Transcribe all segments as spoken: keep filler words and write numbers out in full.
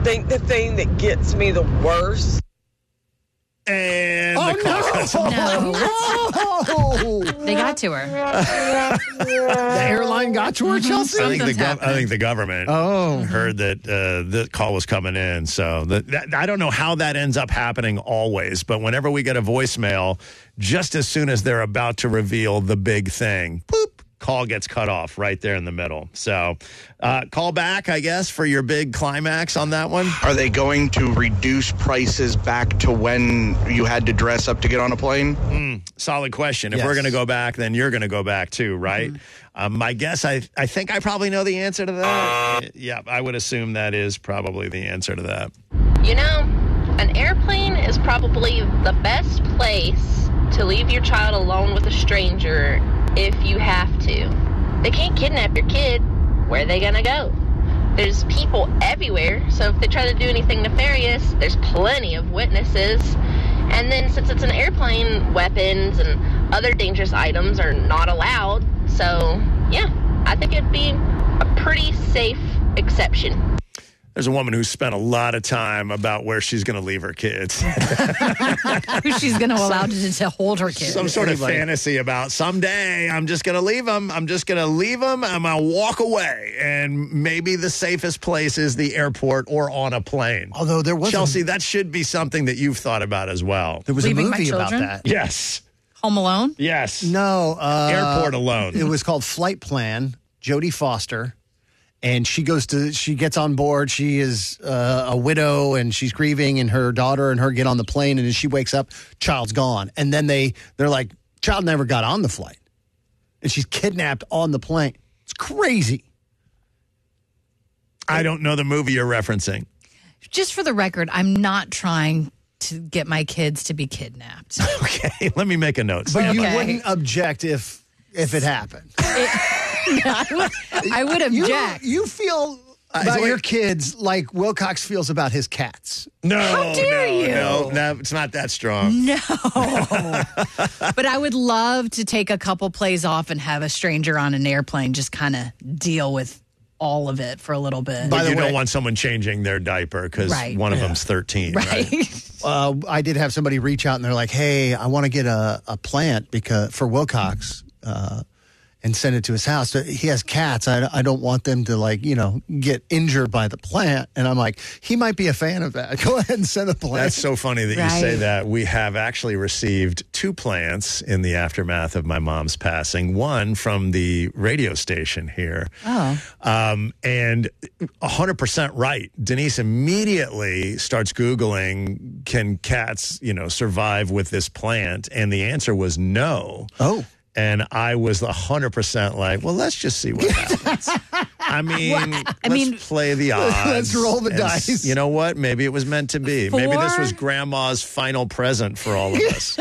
think the thing that gets me the worst. And oh, the call no. cuts off. No. They got to her. The airline got to her, Chelsea? I think, the Something's gov- I happening. think the government Oh. heard that uh, the call was coming in. So the, that, I don't know how that ends up happening always, but whenever we get a voicemail, just as soon as they're about to reveal the big thing, boop, call gets cut off right there in the middle. So uh, call back, I guess, for your big climax on that one. Are they going to reduce prices back to when you had to dress up to get on a plane? Mm, solid question. If Yes. we're going to go back, then you're going to go back too, right? Mm-hmm. Um, my guess, I, I think I probably know the answer to that. Yeah, I would assume that is probably the answer to that. You know, an airplane is probably the best place to leave your child alone with a stranger if you have to. They can't kidnap your kid. Where are they gonna go? There's people everywhere, so if they try to do anything nefarious, there's plenty of witnesses. And then since it's an airplane, weapons and other dangerous items are not allowed. So, yeah, I think it'd be a pretty safe exception. There's a woman who spent a lot of time about where she's going to leave her kids. Who she's going to allow to, to hold her kids. Some sort Anybody. of fantasy about someday I'm just going to leave them. I'm just going to leave them. I'm going to walk away. And maybe the safest place is the airport or on a plane. Although there was Chelsea, a, that should be something that you've thought about as well. there was Leaving a my movie about children? that. Yes. Home Alone? Yes. No. Uh, Airport Alone. It was called Flight Plan. Jodie Foster. And she goes to, she gets on board. She is uh, a widow and she's grieving, and her daughter and her get on the plane. And as she wakes up, child's gone. And then they, they're like, child never got on the flight. And she's kidnapped on the plane. It's crazy. I don't know the movie you're referencing. Just for the record, I'm not trying to get my kids to be kidnapped. Okay, let me make a note. But Stand you by. Okay. wouldn't object if if it happened. I would, I would You, object. you feel about your kids like Wilcox feels about his cats. No, How dare no, you? no, no, it's not that strong. No. But I would love to take a couple plays off and have a stranger on an airplane just kind of deal with all of it for a little bit. By But the you way- don't want someone changing their diaper because Right. one of them's thirteen, right? right? Uh, I did have somebody reach out and they're like, "Hey, I want to get a, a plant because for Wilcox uh, and send it to his house. He has cats. I, I don't want them to like you know get injured by the plant." And I'm like, "He might be a fan of that. Go ahead and send a plant." That's so funny that you say Right. that. We have actually received two plants in the aftermath of my mom's passing. One from the radio station here. Oh. Um, and one hundred percent right. Denise immediately starts Googling, can cats, you know, survive with this plant? And the answer was no. Oh. And I was one hundred percent like, well, let's just see what happens. I mean, Well, I- I let's mean- play the odds. Let's roll the and s- dice. You know what? Maybe it was meant to be. Maybe this For- was grandma's final present for all of us.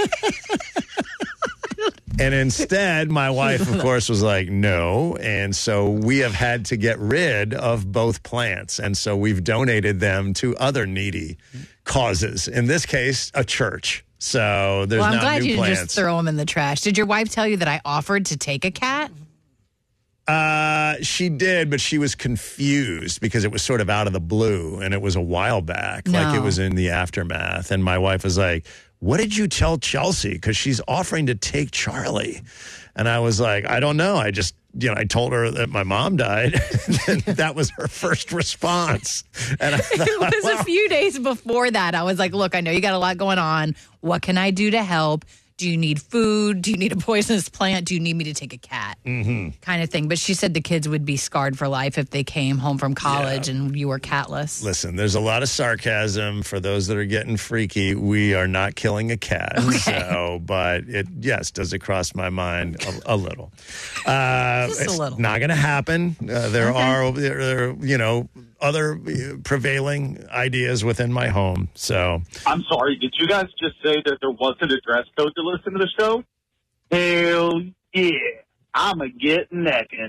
And instead, my wife, of course, was like, no. And so we have had to get rid of both plants. And so we've donated them to other needy causes. In this case, a church. So there's Well, I'm now glad new you didn't plants. just throw them in the trash. Did your wife tell you that I offered to take a cat? Uh, she did, but she was confused because it was sort of out of the blue and it was a while back, like No. it was in the aftermath. And my wife was like, what did you tell Chelsea? Because she's offering to take Charlie. And I was like, I don't know. I just, you know, I told her that my mom died. And that was her first response. And I thought, It was well, a few days before that. I was like, look, I know you got a lot going on. What can I do to help? Do you need food? Do you need a poisonous plant? Do you need me to take a cat? Mm-hmm. Kind of thing. But she said the kids would be scarred for life if they came home from college Yeah. and you were catless. Listen, there's a lot of sarcasm for those that are getting freaky. We are not killing a cat. Okay. So, but it, yes, does it cross my mind a, a little? Uh, Just a it's little. not going to happen. Uh, there Okay. are, there, there are, you know, other uh, prevailing ideas within my home. So, I'm sorry, did you guys just say that there wasn't a dress code to listen to the show? Hell yeah. I'm a get naked.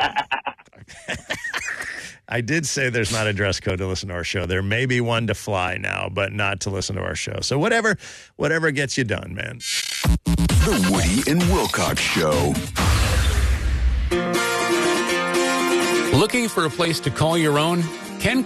I did say there's not a dress code to listen to our show. There may be one to fly now, but not to listen to our show. So whatever, whatever gets you done, man. The Woody and Wilcox Show. Looking for a place to call your own? Ken